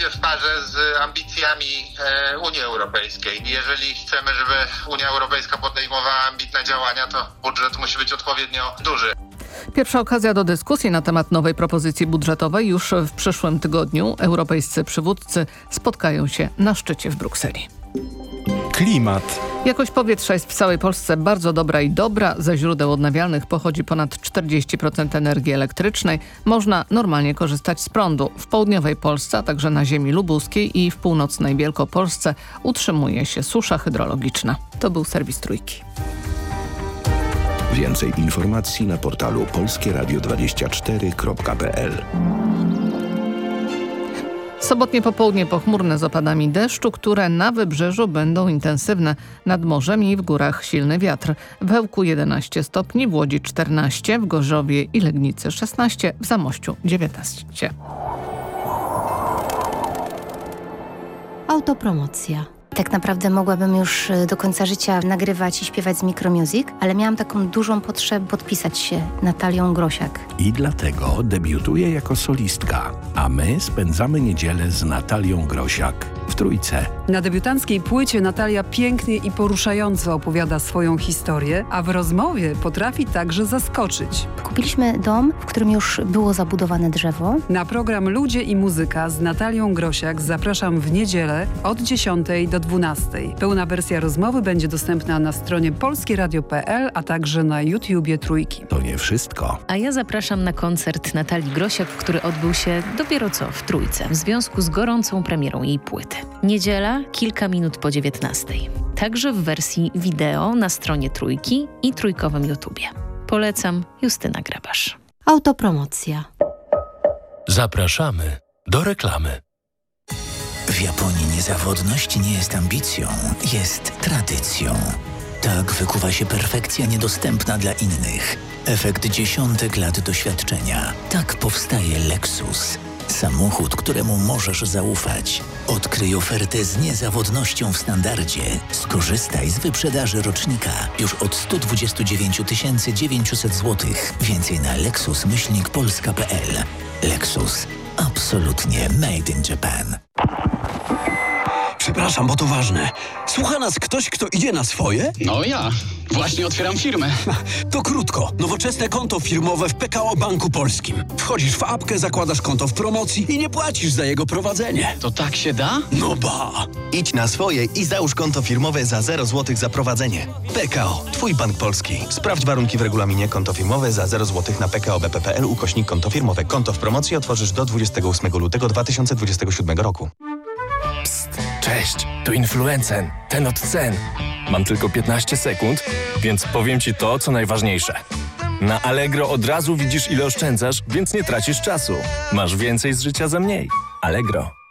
idzie w parze z ambicjami Unii Europejskiej. Jeżeli chcemy, żeby Unia Europejska podejmowała ambitne działania, to budżet musi być odpowiednio duży. Pierwsza okazja do dyskusji na temat nowej propozycji budżetowej już w przyszłym tygodniu. Europejscy przywódcy spotkają się na szczycie w Brukseli. Klimat. Jakość powietrza jest w całej Polsce bardzo dobra i dobra. Ze źródeł odnawialnych pochodzi ponad 40% energii elektrycznej. Można normalnie korzystać z prądu. W południowej Polsce, a także na ziemi lubuskiej i w północnej Wielkopolsce utrzymuje się susza hydrologiczna. To był serwis Trójki. Więcej informacji na portalu polskieradio24.pl. Sobotnie popołudnie pochmurne z opadami deszczu, które na wybrzeżu będą intensywne. Nad morzem i w górach silny wiatr. W Ełku 11 stopni, w Łodzi 14, w Gorzowie i Legnicy 16, w Zamościu 19. Autopromocja. Tak naprawdę mogłabym już do końca życia nagrywać i śpiewać z Micromusic, ale miałam taką dużą potrzebę podpisać się Natalią Grosiak. I dlatego debiutuje jako solistka, a my spędzamy niedzielę z Natalią Grosiak w Trójce. Na debiutanckiej płycie Natalia pięknie i poruszająco opowiada swoją historię, a w rozmowie potrafi także zaskoczyć. Kupiliśmy dom, w którym już było zabudowane drzewo. Na program Ludzie i Muzyka z Natalią Grosiak zapraszam w niedzielę od 10 do 12. Pełna wersja rozmowy będzie dostępna na stronie polskieradio.pl, a także na YouTubie Trójki. To nie wszystko. A ja zapraszam na koncert Natalii Grosiak, który odbył się dopiero co w Trójce w związku z gorącą premierą jej płyty. Niedziela, kilka minut po 19. Także w wersji wideo na stronie Trójki i trójkowym YouTubie. Polecam, Justyna Grabasz. Autopromocja. Zapraszamy do reklamy. W Japonii niezawodność nie jest ambicją, jest tradycją. Tak wykuwa się perfekcja niedostępna dla innych. Efekt dziesiątek lat doświadczenia. Tak powstaje Lexus. Samochód, któremu możesz zaufać. Odkryj ofertę z niezawodnością w standardzie. Skorzystaj z wyprzedaży rocznika już od 129 900 zł. Więcej na lexus-polska.pl. Lexus. Absolutnie made in Japan. Przepraszam, bo to ważne. Słucha nas ktoś, kto idzie na swoje? No ja. Właśnie otwieram firmę. To krótko. Nowoczesne konto firmowe w PKO Banku Polskim. Wchodzisz w apkę, zakładasz konto w promocji i nie płacisz za jego prowadzenie. To tak się da? No ba! Idź na swoje i załóż konto firmowe za 0 zł za prowadzenie. PKO. Twój bank polski. Sprawdź warunki w regulaminie. Konto firmowe za 0 zł na pkobp.pl/konto firmowe. Konto w promocji otworzysz do 28 lutego 2027 roku. Psst, cześć, tu Influencen, ten od cen. Mam tylko 15 sekund, więc powiem Ci to, co najważniejsze. Na Allegro od razu widzisz, ile oszczędzasz, więc nie tracisz czasu. Masz więcej z życia za mniej. Allegro.